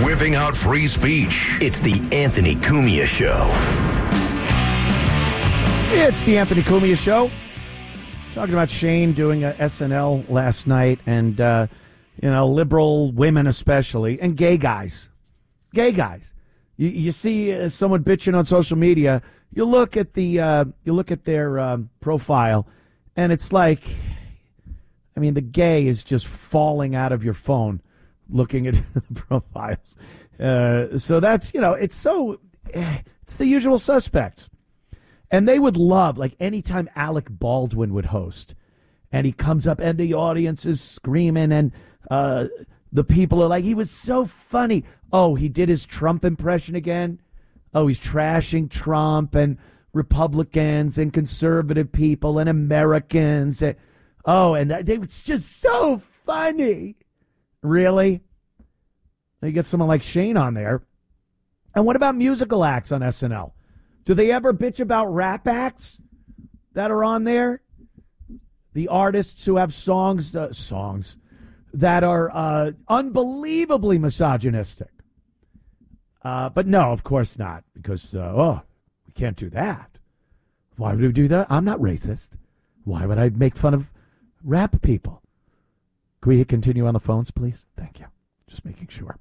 Whipping out free speech. It's the Anthony Cumia Show. It's the Anthony Cumia Show. Talking about Shane doing a SNL last night and, liberal women especially, and gay guys. Gay guys. You see someone bitching on social media, you look at their profile, and it's like, the gay is just falling out of your phone looking at the profiles. So that's, it's the usual suspects. And they would love, like, anytime Alec Baldwin would host, and he comes up and the audience is screaming, and the people are like, he was so funny. Oh, he did his Trump impression again? Oh, he's trashing Trump and Republicans and conservative people and Americans. And it's just so funny. Really? You get someone like Shane on there. And what about musical acts on SNL? Do they ever bitch about rap acts that are on there? The artists who have songs that are unbelievably misogynistic. But no, of course not, because, we can't do that. Why would we do that? I'm not racist. Why would I make fun of rap people? Can we continue on the phones, please? Thank you. Just making sure.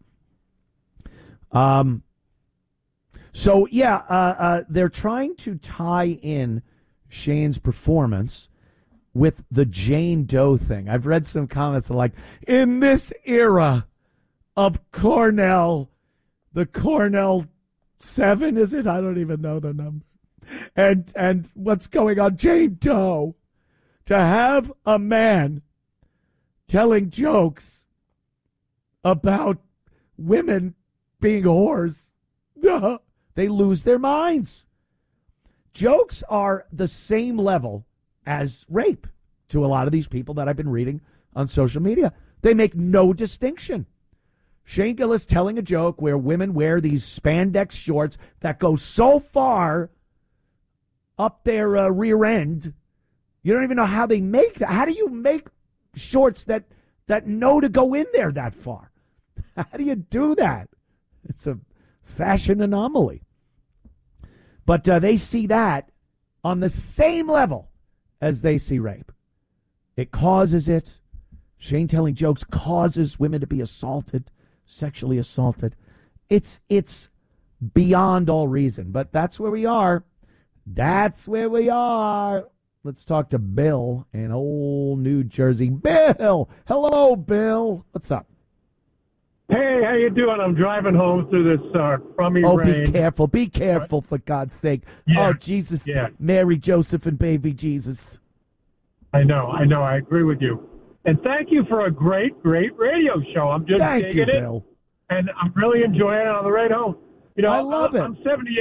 They're trying to tie in Shane's performance with the Jane Doe thing. I've read some comments like, in this era of Cornell, the Cornell 7, is it? I don't even know the number. And what's going on? Jane Doe. To have a man telling jokes about women being whores, they lose their minds. Jokes are the same level as rape to a lot of these people that I've been reading on social media. They make no distinction. Shane Gillis telling a joke where women wear these spandex shorts that go so far up their rear end, you don't even know how they make that. How do you make shorts that know to go in there that far? How do you do that? It's a fashion anomaly. But they see that on the same level as they see rape. It causes it. Shane telling jokes causes women to be assaulted, sexually assaulted. It's beyond all reason. But that's where we are. That's where we are. Let's talk to Bill in old New Jersey. Bill! Hello, Bill. What's up? Hey, how you doing? I'm driving home through this crummy rain. Be careful. Be careful, for God's sake. Yeah. Oh, Jesus. Yeah. Mary, Joseph, and baby Jesus. I know. I agree with you. And thank you for a great radio show. I'm just digging it. Bill. And I'm really enjoying it on the ride home. I love it. I'm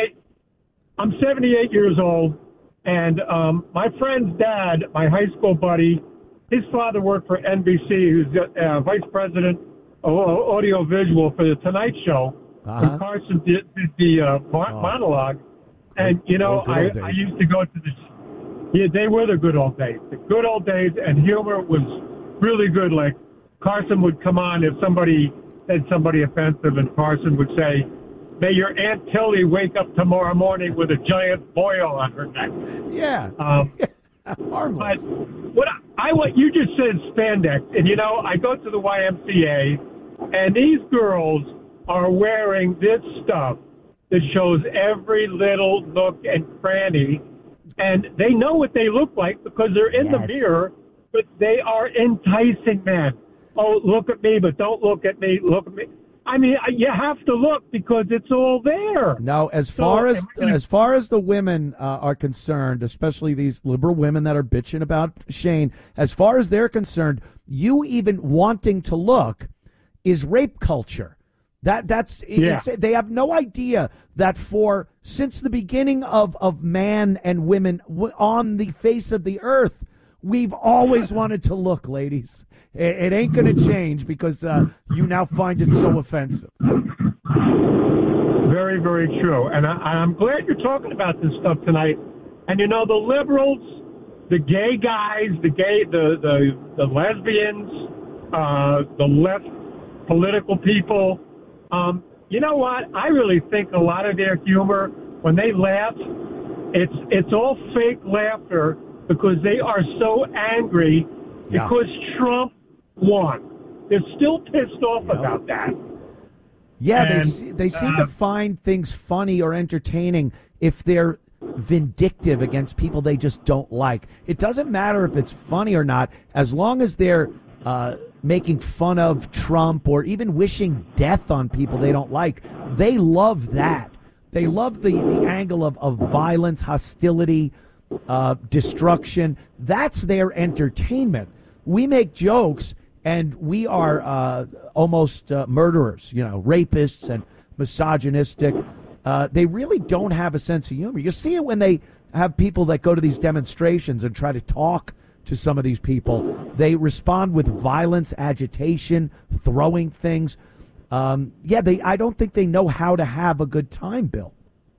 78 years old. And my friend's dad, my high school buddy, his father worked for NBC, who's vice president of audiovisual for the Tonight Show. And Carson did the monologue. And, I used to go to they were the good old days. The good old days, and humor was really good. Like, Carson would come on if somebody said somebody offensive, and Carson would say, "May your Aunt Tilly wake up tomorrow morning with a giant boil on her neck." Yeah. Harmless. But what you just said spandex, and I go to the YMCA, and these girls are wearing this stuff that shows every little nook and cranny, and they know what they look like because they're in the mirror, but they are enticing men. Oh, look at me, but don't look at me. Look at me. I mean, you have to look because it's all there. Now, as far as the women are concerned, especially these liberal women that are bitching about Shane, as far as they're concerned, you even wanting to look is rape culture. They have no idea that since the beginning of man and women on the face of the earth, we've always wanted to look, ladies. It ain't going to change because you now find it so offensive. Very, very true. And I'm glad you're talking about this stuff tonight. And, the liberals, the gay guys, the lesbians, the left political people, you know what? I really think a lot of their humor, when they laugh, it's all fake laughter because they are so angry because Trump won. They're still pissed off about that. Yeah, they seem to find things funny or entertaining if they're vindictive against people they just don't like. It doesn't matter if it's funny or not, as long as they're making fun of Trump or even wishing death on people they don't like. They love that. They love the angle of violence, hostility, destruction. That's their entertainment. We make jokes, and we are almost murderers, rapists and misogynistic. They really don't have a sense of humor. You see it when they have people that go to these demonstrations and try to talk to some of these people. They respond with violence, agitation, throwing things. I don't think they know how to have a good time, Bill.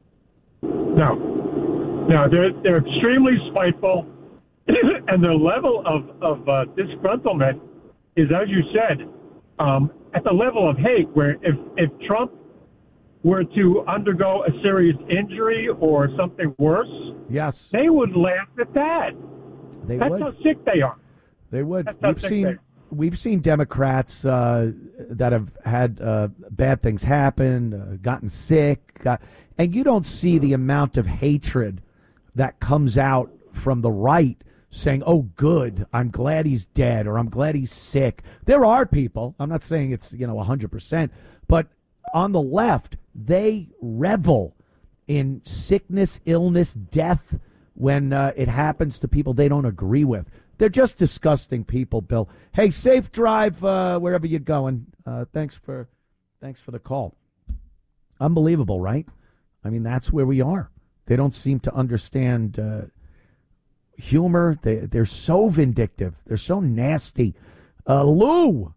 No, they're extremely spiteful, and their level of disgruntlement is, as you said, at the level of hate. Where if Trump were to undergo a serious injury or something worse, yes, they would laugh at that. That's how sick they are. They would. We've seen Democrats that have had bad things happen, gotten sick, and you don't see the amount of hatred that comes out from the right saying, "Oh, good, I'm glad he's dead," or "I'm glad he's sick." There are people. I'm not saying it's 100%, but on the left, they revel in sickness, illness, death when it happens to people they don't agree with. They're just disgusting people, Bill. Hey, safe drive wherever you're going. Thanks for the call. Unbelievable, right? I mean, that's where we are. They don't seem to understand humor. They're so vindictive. They're so nasty. Lou,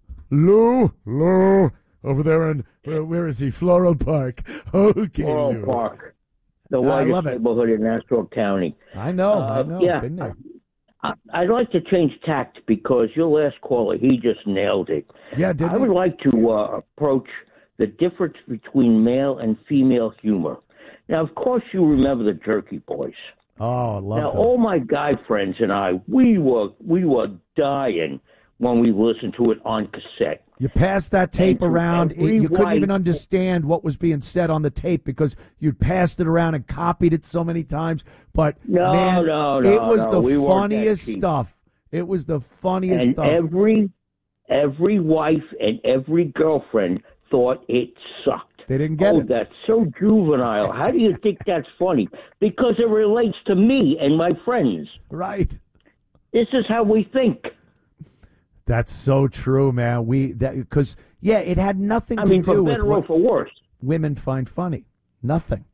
over there in where is he? Floral Park. Okay, Floral Lou. Park, the largest neighborhood in Nassau County. I know. Yeah. Been there. I'd like to change tact because your last caller, he just nailed it. Yeah, didn't I would like to approach the difference between male and female humor. Now, of course, you remember the Jerky Boys. Oh, I love Now, them. all my guy friends and I, we were dying when we listened to it on cassette. You passed that tape around. You couldn't white- even understand what was being said on the tape because you'd passed it around and copied it so many times. But it was the funniest stuff. It was the funniest stuff. And every wife and every girlfriend thought it sucked. They didn't get it. That's so juvenile. How do you think that's funny? Because it relates to me and my friends. Right. This is how we think. That's so true, man. Because it had nothing to do with for better or for worse. Women find funny. Nothing.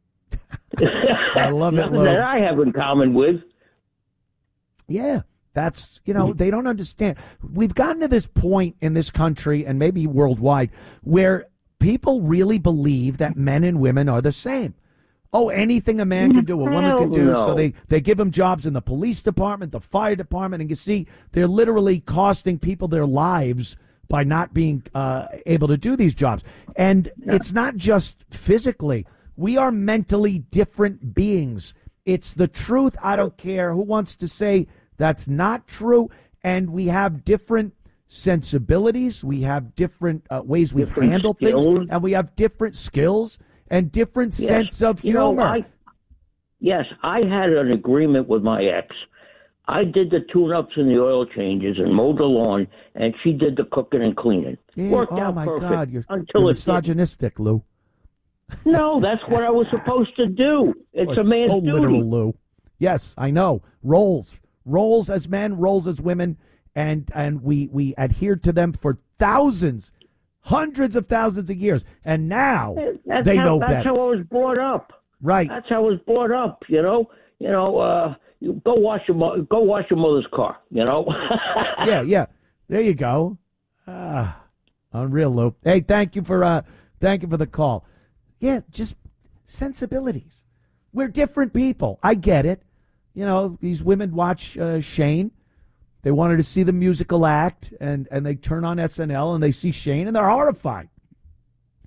I love it, Nothing Lou. that I have in common with. Yeah, that's, they don't understand. We've gotten to this point in this country and maybe worldwide where people really believe that men and women are the same. Oh, anything a man can do, a woman can do. No. So they give them jobs in the police department, the fire department, and you see they're literally costing people their lives by not being able to do these jobs. And it's not just physically. We are mentally different beings. It's the truth. I don't care who wants to say that's not true. And we have different sensibilities. We have different ways we handle skills. things. And we have different skills and different sense of humor. I had an agreement with my ex. I did the tune-ups and the oil changes and mowed the lawn, and she did the cooking and cleaning. Yeah, Worked out my perfect God, you're until it misogynistic, Lou. No, that's what I was supposed to do. It's a man's duty. Literal, Lou. Yes, I know. Roles as men, roles as women, and we adhered to them for thousands, hundreds of thousands of years, and now they know better. That's how I was brought up. Right. That's how I was brought up. You go wash your mother's car. Yeah. There you go. Unreal, Lou. Hey, thank you for the call. Yeah, just sensibilities. We're different people. I get it. These women watch Shane. They wanted to see the musical act, and they turn on SNL and they see Shane and they're horrified.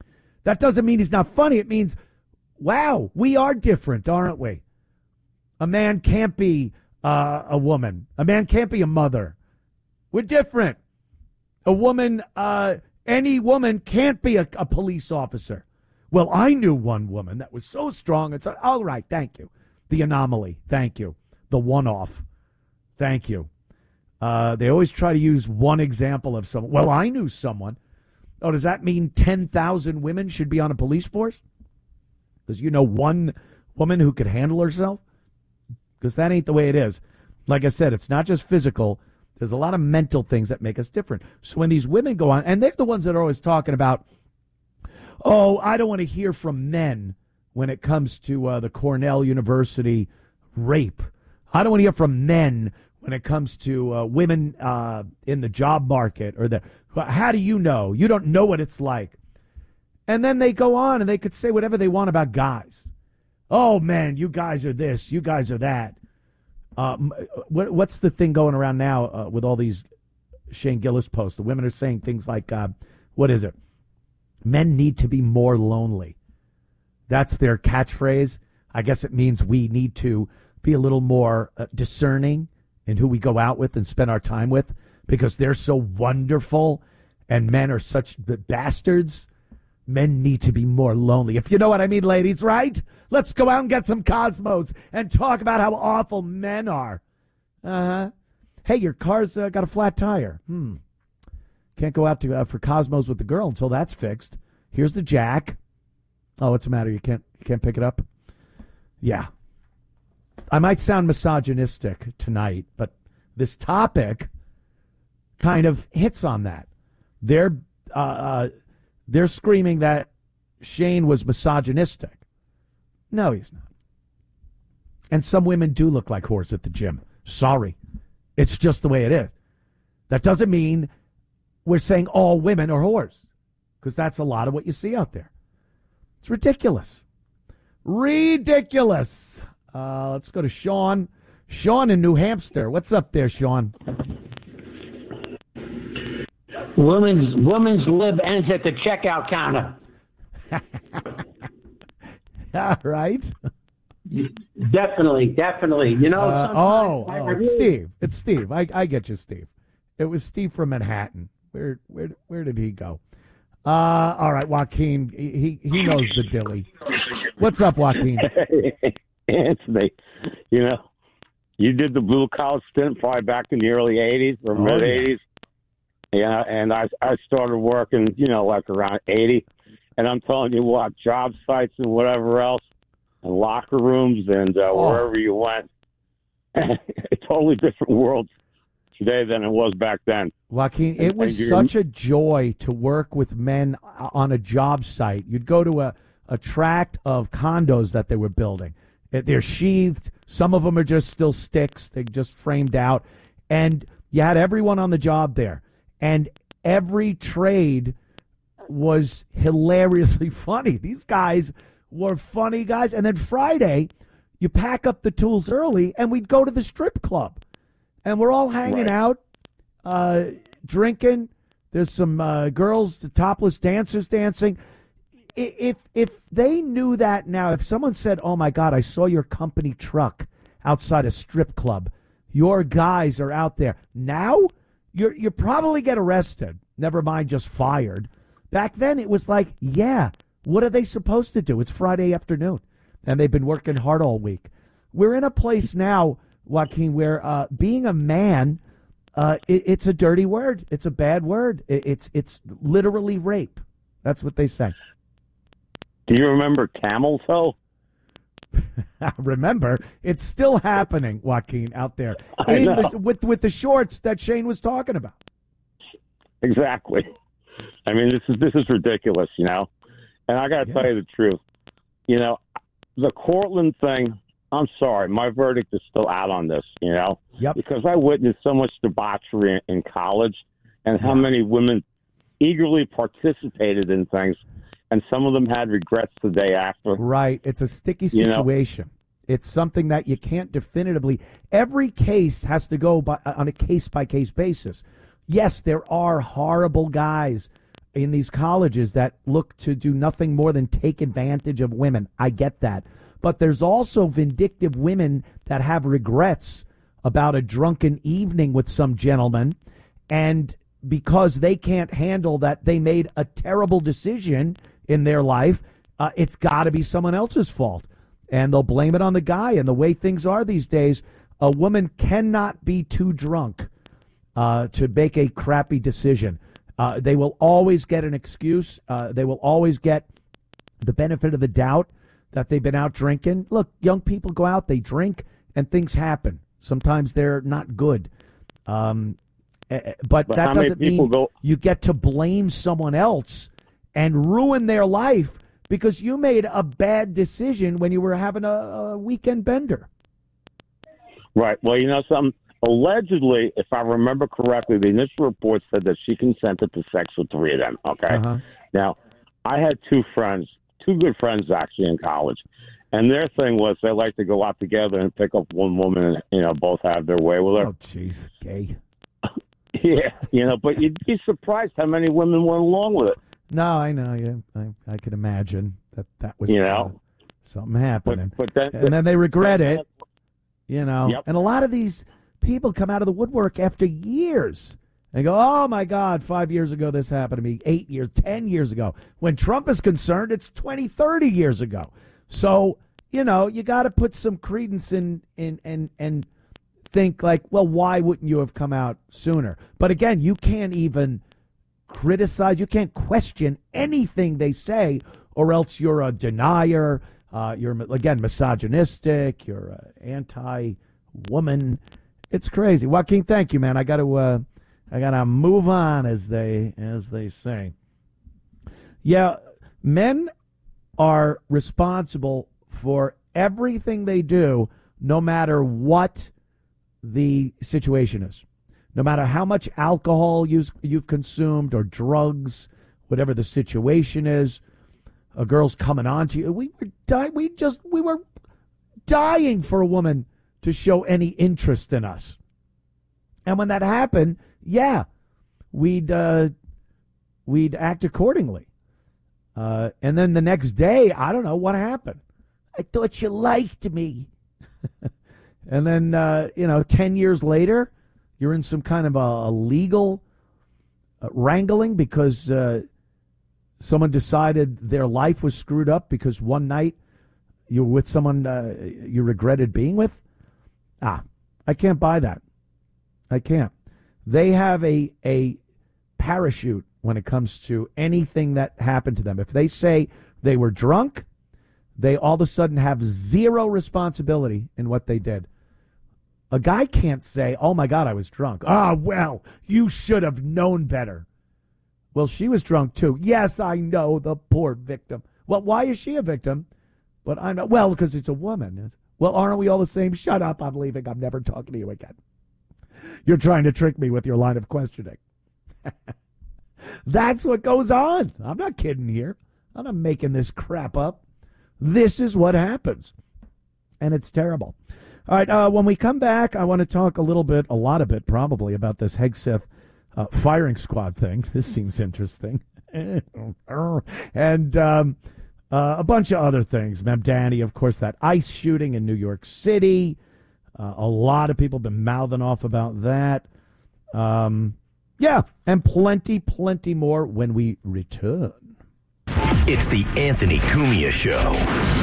That doesn't mean he's not funny. It means, wow, we are different, aren't we? A man can't be a woman. A man can't be a mother. We're different. A woman, any woman can't be a police officer. Well, I knew one woman that was so strong. It's all right. Thank you. The anomaly. Thank you. The one-off. Thank you. They always try to use one example of someone. Well, I knew someone. Oh, does that mean 10,000 women should be on a police force? Because you know one woman who could handle herself? Because that ain't the way it is. Like I said, it's not just physical. There's a lot of mental things that make us different. So when these women go on, and they're the ones that are always talking about, oh, I don't want to hear from men when it comes to the Cornell University rape. I don't want to hear from men when it comes to women in the job market or how do you know? You don't know what it's like. And then they go on and they could say whatever they want about guys. Oh, man, you guys are this, you guys are that. What's the thing going around now with all these Shane Gillis posts? The women are saying things like, what is it? Men need to be more lonely. That's their catchphrase. I guess it means we need to be a little more discerning in who we go out with and spend our time with because they're so wonderful and men are such bastards. Men need to be more lonely. If you know what I mean, ladies, right? Let's go out and get some Cosmos and talk about how awful men are. Uh-huh. Hey, your car's got a flat tire. Can't go out to for Cosmos with the girl until that's fixed. Here's the jack. Oh, what's the matter? You can't pick it up? Yeah. I might sound misogynistic tonight, but this topic kind of hits on that. They're screaming that Shane was misogynistic. No, he's not. And some women do look like whores at the gym. Sorry. It's just the way it is. That doesn't mean we're saying all women are whores, because that's a lot of what you see out there. It's ridiculous. Ridiculous. Let's go to Sean. Sean in New Hampshire. What's up there, Sean? Women's lib ends at the checkout counter. All right. Definitely. You know. It's Steve. I get you, Steve. It was Steve from Manhattan. Where did he go? All right, Joaquin. He knows the dilly. What's up, Joaquin? Anthony, you did the blue collar stint probably back in the early '80s or mid '80s. Yeah, and I started working, like around '80, and I'm telling you what, job sites and whatever else, and locker rooms and wherever you went, a totally different world today than it was back then. Joaquin, it was such a joy to work with men on a job site. You'd go to a tract of condos that they were building. They're sheathed. Some of them are just still sticks. They just framed out. And you had everyone on the job there. And every trade was hilariously funny. These guys were funny guys. And then Friday, you pack up the tools early, and we'd go to the strip club. And we're all hanging out, drinking. There's some girls, the topless dancers dancing. If they knew that now, if someone said, oh, my God, I saw your company truck outside a strip club, your guys are out there. Now, you probably get arrested, never mind just fired. Back then, it was like, yeah, what are they supposed to do? It's Friday afternoon, and they've been working hard all week. We're in a place now, Joaquin, where being a man, it's a dirty word. It's a bad word. It's literally rape. That's what they say. Do you remember camel toe? Remember, it's still happening, Joaquin, out there with the shorts that Shane was talking about. Exactly. I mean, this is ridiculous, And I got to tell you the truth. The Cortland thing, I'm sorry, my verdict is still out on this, Yep. Because I witnessed so much debauchery in college and how many women eagerly participated in things, and some of them had regrets the day after. Right. It's a sticky situation. It's something that you can't definitively. Every case has to go on a case-by-case basis. Yes, there are horrible guys in these colleges that look to do nothing more than take advantage of women. I get that. But there's also vindictive women that have regrets about a drunken evening with some gentleman, and because they can't handle that they made a terrible decision in their life, it's got to be someone else's fault. And they'll blame it on the guy. And the way things are these days, a woman cannot be too drunk to make a crappy decision. They will always get an excuse. They will always get the benefit of the doubt that they've been out drinking. Look, young people go out, they drink, and things happen. Sometimes they're not good. But that doesn't mean you get to blame someone else and ruin their life because you made a bad decision when you were having a weekend bender. Right. Well, you know something? Allegedly, if I remember correctly, the initial report said that she consented to sex with 3 of them. Okay. Uh-huh. Now, I had 2 good friends actually in college, and their thing was they like to go out together and pick up one woman and, both have their way with her. Oh, jeez. Gay. Yeah, but you'd be surprised how many women went along with it. No, I know. Yeah, I could imagine that was something happening. But then they regret it, Yep. And a lot of these people come out of the woodwork after years. They go, oh, my God, 5 years ago this happened to me, 8 years, 10 years ago. When Trump is concerned, it's 20, 30 years ago. So, you got to put some credence in and think like, well, why wouldn't you have come out sooner? But again, you can't even criticize, you can't question anything they say, or else you're a denier, you're, again, misogynistic, you're anti-woman. It's crazy. Joaquin, thank you, man. I got to move on, as they say. Yeah, men are responsible for everything they do, no matter what the situation is. No matter how much alcohol you've consumed or drugs, whatever the situation is, a girl's coming on to you. We were dying for a woman to show any interest in us. And when that happened, yeah, we'd act accordingly. And then the next day, I don't know what happened. I thought you liked me. And then, 10 years later, you're in some kind of a legal wrangling because someone decided their life was screwed up because one night you were with someone you regretted being with. I can't buy that. I can't. They have a parachute when it comes to anything that happened to them. If they say they were drunk, they all of a sudden have zero responsibility in what they did. A guy can't say, oh, my God, I was drunk. Well, you should have known better. Well, she was drunk, too. Yes, I know, the poor victim. Well, why is she a victim? But I'm not. Well, because it's a woman. Well, aren't we all the same? Shut up. I'm leaving. I'm never talking to you again. You're trying to trick me with your line of questioning. That's what goes on. I'm not kidding here. I'm not making this crap up. This is what happens. And it's terrible. All right, when we come back, I want to talk a lot of it probably, about this Hegseth firing squad thing. This seems interesting. And a bunch of other things. Mamdani, of course, that ICE shooting in New York City. A lot of people have been mouthing off about that. Yeah, and plenty more when we return. It's the Anthony Cumia Show.